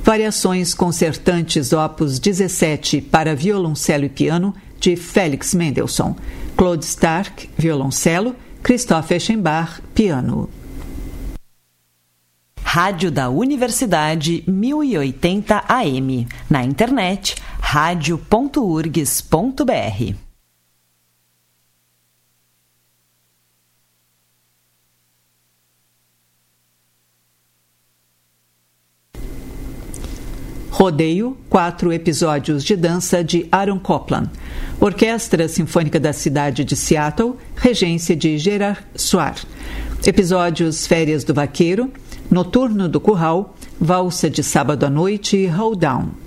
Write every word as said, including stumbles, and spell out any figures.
Variações concertantes opus dezessete para violoncelo e piano, de Felix Mendelssohn. Claude Stark, violoncelo, Christoph Eschenbach, piano. Rádio da Universidade mil e oitenta A M. Na internet, radio ponto urgs ponto br. Rodeio, quatro episódios de dança de Aaron Copland. Orquestra Sinfônica da cidade de Seattle, regência de Gerard Soir. Episódios Férias do Vaqueiro, Noturno do Curral, Valsa de Sábado à Noite e Hold Down.